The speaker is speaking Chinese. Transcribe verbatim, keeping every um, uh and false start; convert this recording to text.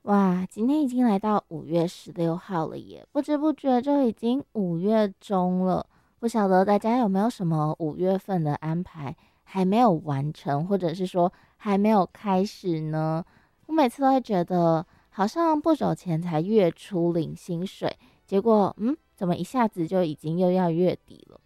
哇，今天已经来到五月十六号了耶，不知不觉就已经五月中了。不晓得大家有没有什么五月份的安排还没有完成，或者是说还没有开始呢？我每次都会觉得，好像不久前才月初领薪水，结果嗯，怎么一下子就已经又要月底了？